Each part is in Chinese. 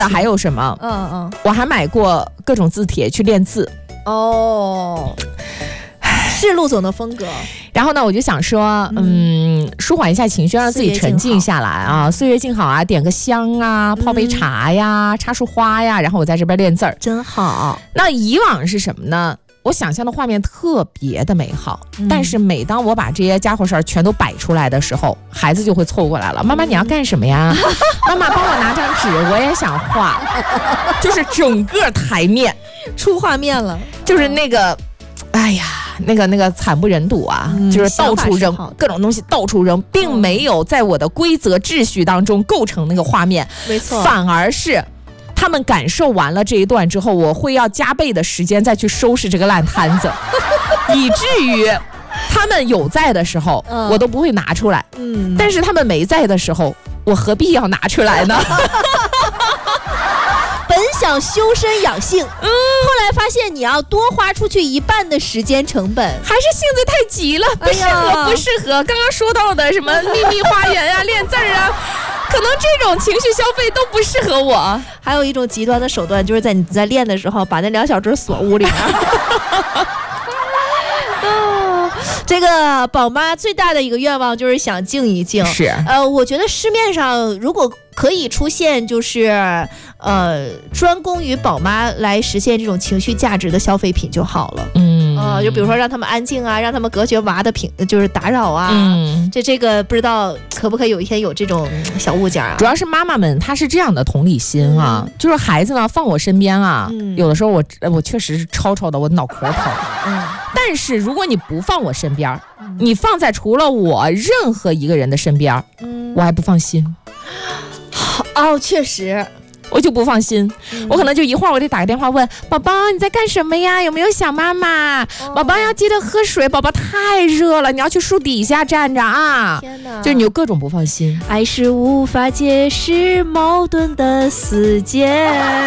还有什么？我还买过各种字帖去练字。 是陆总的风格。 然后呢，我就想说，舒缓一下情绪，让自己沉静下来啊，岁月静好啊，点个香啊，泡杯茶呀，插束花呀，然后我在这边练字儿， 真好。 那以往是什么呢？我想象的画面特别的美好，但是每当我把这些家伙事儿全都摆出来的时候，孩子就会凑过来了。妈妈，你要干什么呀？妈妈，帮我拿张纸，我也想画。就是整个台面出画面了， 就是那个，哎呀，那个惨不忍睹啊！就是到处扔各种东西，到处扔，并没有在我的规则秩序当中构成那个画面。 没错， 反而是。他们感受完了这一段之后，我会要加倍的时间再去收拾这个烂摊子，以至于他们有在的时候，我都不会拿出来。但是他们没在的时候，我何必要拿出来呢？ 本想修身养性，后来发现你要多花出去一半的时间成本， 还是性子太急了，不适合，不适合。刚刚说到的什么秘密花园呀、练字儿啊。可能这种情绪消费都不适合我。 还有一种极端的手段，就是在你在练的时候，把那2小只锁屋里面。这个宝妈最大的一个愿望就是想静一静。 是， 我觉得市面上如果可以出现就是专攻于宝妈来实现这种情绪价值的消费品就好了。就比如说让他们安静啊，让他们隔绝娃的就是打扰啊。这个不知道可不可以有一天有这种小物件啊？ 主要是妈妈们她是这样的同理心啊，就是孩子呢放我身边啊，有的时候我确实是吵吵的，我脑壳疼。但是如果你不放我身边，你放在除了我任何一个人的身边，我还不放心。 确实。 我就不放心，我可能就一会儿我得打个电话问宝宝你在干什么呀？有没有想妈妈？宝宝要记得喝水，宝宝太热了，你要去树底下站着啊！ 天哪， 就你有各种不放心。 爱是无法解释矛盾的死结。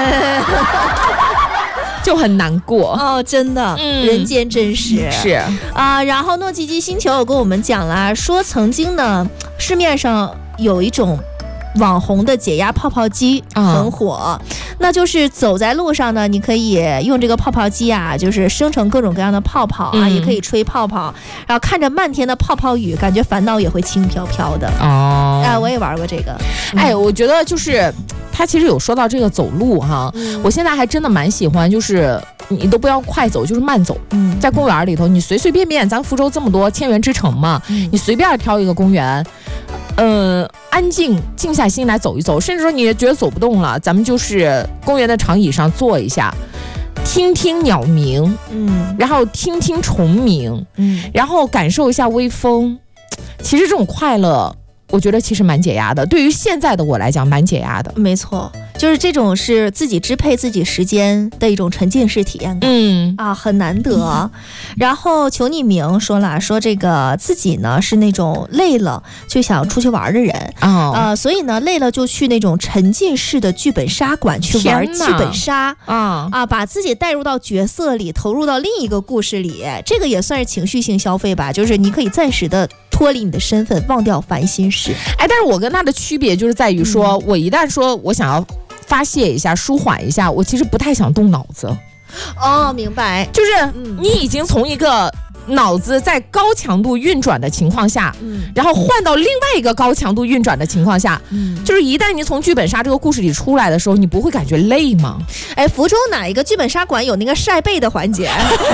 就很难过真的，人间真实是然后诺基基星球有跟我们讲了，说曾经呢市面上有一种网红的解压泡泡机很火，那就是走在路上呢，你可以用这个泡泡机啊，就是生成各种各样的泡泡啊，也可以吹泡泡，然后看着漫天的泡泡雨，感觉烦恼也会轻飘飘的。我也玩过这个。 我觉得就是他其实有说到这个走路哈，我现在还真的蛮喜欢，就是你都不要快走，就是慢走。在公园里头，你随随便便，咱福州这么多千园之城嘛，你随便挑一个公园。安静静下心来走一走，甚至说你觉得走不动了，咱们就是公园的长椅上坐一下，听听鸟鸣，然后听听虫鸣，然后感受一下微风。其实这种快乐，我觉得其实蛮解压的，对于现在的我来讲蛮解压的。 没错，就是这种是自己支配自己时间的一种沉浸式体验感。很难得。然后求匿名说了，说这个自己呢是那种累了就想出去玩的人所以呢累了就去那种沉浸式的剧本杀馆去玩剧本杀把自己带入到角色里，投入到另一个故事里，这个也算是情绪性消费吧，就是你可以暂时的脱离你的身份，忘掉烦心事。 但是我跟他的区别就是在于说，我一旦说我想要发泄一下舒缓一下，我其实不太想动脑子。 明白， 就是你已经从一个脑子在高强度运转的情况下，然后换到另外一个高强度运转的情况下，就是一旦你从剧本杀这个故事里出来的时候，你不会感觉累吗？ 福州哪一个剧本杀馆有那个晒背的环节？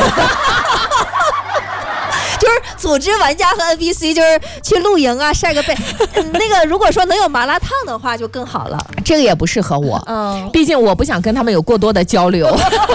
就是组织玩家和 NPC 就是去露营啊，晒个背。那个如果说能有麻辣烫的话就更好了。 这个也不适合我，毕竟我不想跟他们有过多的交流。他们要过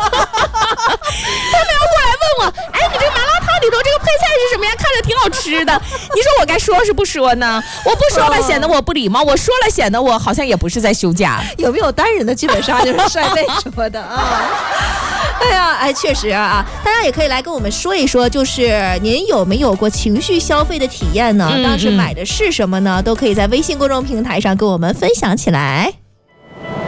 来问我，你这麻辣烫里头这个配菜是什么呀？看着挺好吃的。你说我该说是不说呢？我不说了显得我不礼貌，我说了显得我好像也不是在休假。 有没有单人的剧本杀就是晒背什么的确实大家也可以来跟我们说一说，就是您有没有过情绪消费的体验呢？当时买的是什么呢？都可以在微信公众平台上跟我们分享起来。